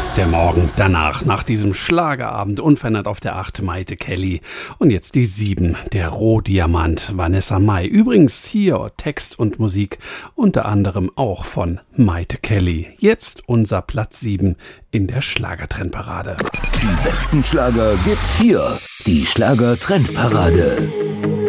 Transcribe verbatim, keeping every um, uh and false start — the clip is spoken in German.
Der Morgen danach, nach diesem Schlagerabend, unverändert auf der acht, Mayte Kelly. Und jetzt die sieben, der Rohdiamant, Vanessa Mai. Übrigens hier Text und Musik, unter anderem auch von Mayte Kelly. Jetzt unser Platz sieben in der Schlagertrendparade. Die besten Schlager gibt's hier. Die Schlagertrendparade.